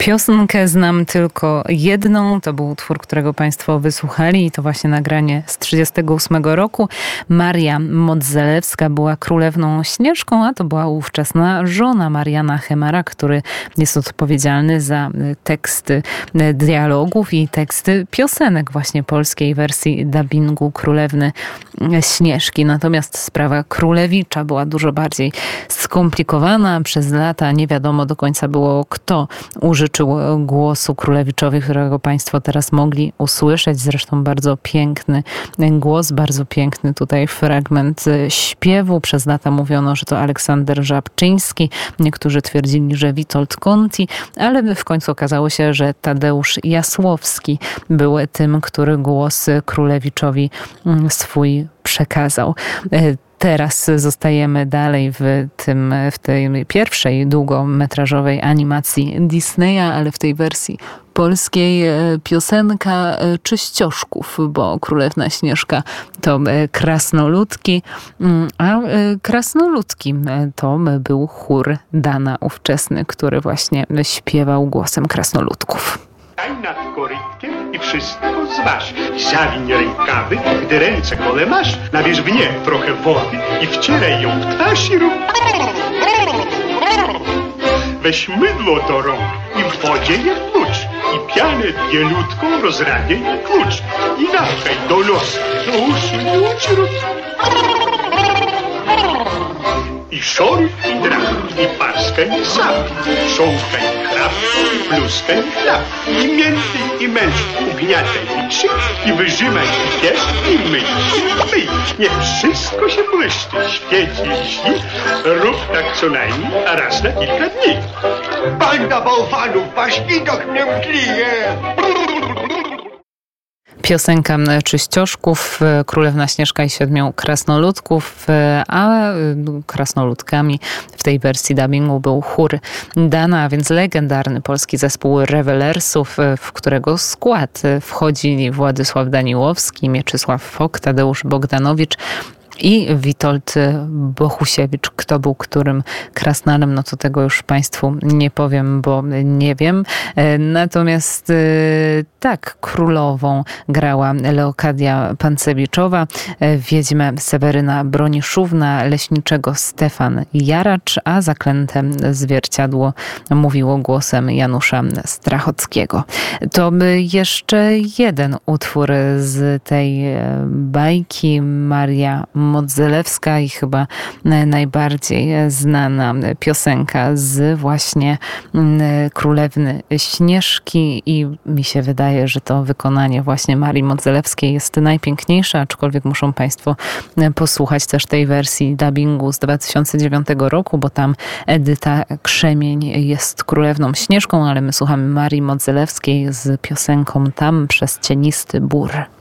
Piosenkę znam tylko jedną. To był utwór, którego Państwo wysłuchali i to właśnie nagranie z 1938 roku. Maria Modzelewska była królewną Śnieżką, a to była ówczesna żona Mariana Hemera, który jest odpowiedzialny za teksty dialogów i teksty piosenek właśnie polskiej wersji dubbingu Królewny Śnieżki. Natomiast sprawa Królewicza była dużo bardziej skomplikowana. Przez lata nie wiadomo do końca było, kto użyczył głosu Królewiczowi, którego Państwo teraz mogli usłyszeć. Zresztą bardzo piękny głos, bardzo piękny tutaj fragment śpiewu. Przez lata mówiono, że to Aleksander Żabczyński. Niektórzy twierdzili, że Witold Conti, ale w końcu okazało się, że Tadeusz Jasłowski był tym, który głos Królewiczowi swój przekazał. Teraz zostajemy dalej w tej pierwszej długometrażowej animacji Disneya, ale w tej wersji polskiej piosenka Czyścioszków, bo Królewna Śnieżka to krasnoludki, a krasnoludki to był chór Dana ówczesny, który właśnie śpiewał głosem krasnoludków. Staj nad korytkiem i wszystko zważ. Zawiń rękawy, gdy ręce gole masz, nabierz w nie trochę wody i wcieraj ją w twarz i rób. Weź mydło do rąk i w wodzie je tłucz i pianę bielutką rozrabiaj i klucz i napchaj do nosa, do uszu i ucz. I szoruj i drap, i parskaj i sap, czołkaj i chrap, i pluskaj i chlap, i mięty i męcz, ugniataj i krzyk, i wyżymaj i pies, i myj, niech wszystko się błyszczy, świeci i śni, rób tak co najmniej, a raz na kilka dni. Banda bałwanów, wasz widok mnie mdlije! Piosenka Czyścioszków, Królewna Śnieżka i 7 krasnoludków, a krasnoludkami w tej wersji dubbingu był chór Dana, a więc legendarny polski zespół Rewelersów, w którego skład wchodzili Władysław Daniłowski, Mieczysław Fok, Tadeusz Bogdanowicz i Witold Bohusiewicz. Kto był którym krasnalem, no to tego już Państwu nie powiem, bo nie wiem. Natomiast tak, królową grała Leokadia Pancewiczowa, wiedźmę Seweryna Broniszówna, leśniczego Stefan Jaracz, a zaklęte zwierciadło mówiło głosem Janusza Strachockiego. To jeszcze jeden utwór z tej bajki, Maria Modzelewska i chyba najbardziej znana piosenka z właśnie Królewny Śnieżki i mi się wydaje, że to wykonanie właśnie Marii Modzelewskiej jest najpiękniejsze, aczkolwiek muszą Państwo posłuchać też tej wersji dubbingu z 2009 roku, bo tam Edyta Krzemień jest Królewną Śnieżką, ale my słuchamy Marii Modzelewskiej z piosenką Tam przez cienisty bór.